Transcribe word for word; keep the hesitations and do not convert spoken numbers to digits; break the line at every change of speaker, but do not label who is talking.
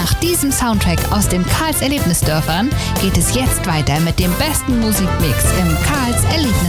Nach diesem Soundtrack aus den Karls Erlebnisdörfern geht es jetzt weiter mit dem besten Musikmix im Karls Erlebnisdörfern.